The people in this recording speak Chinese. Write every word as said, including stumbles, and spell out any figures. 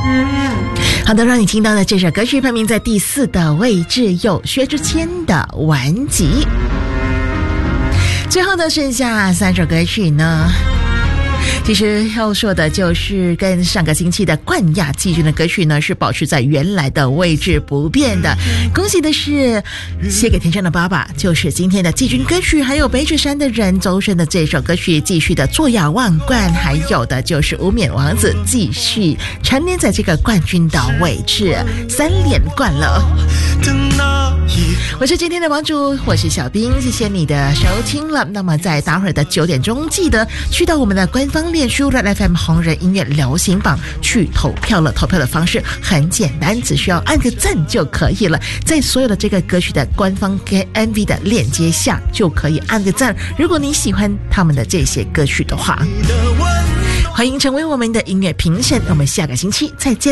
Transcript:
好的，让你听到的这首歌曲排名在第四的位置，有薛之谦的《顽疾》。最后的剩下三首歌曲呢，其实要说的就是跟上个星期的冠亚季军的歌曲呢是保持在原来的位置不变的。恭喜的是写给天上的爸爸，就是今天的季军歌曲，还有北指山的人周深的这首歌曲继续的坐亚望冠，还有的就是无冕王子继续蝉联在这个冠军的位置，三连冠了。我是今天的王主，我是小兵，谢谢你的收听了。那么在待会儿的九点钟，记得去到我们的官方脸书 Red F M 红人音乐流行榜去投票了。投票的方式很简单，只需要按个赞就可以了，在所有的这个歌曲的官方跟 M V 的链接下就可以按个赞。如果你喜欢他们的这些歌曲的话，欢迎成为我们的音乐评审。我们下个星期再见。